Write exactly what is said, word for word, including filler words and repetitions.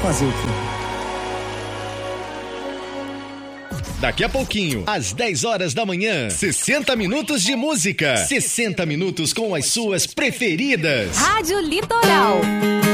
Fazer o quê? Daqui a pouquinho, às dez horas da manhã, sessenta minutos de música. sessenta minutos com as suas preferidas. Rádio Litoral.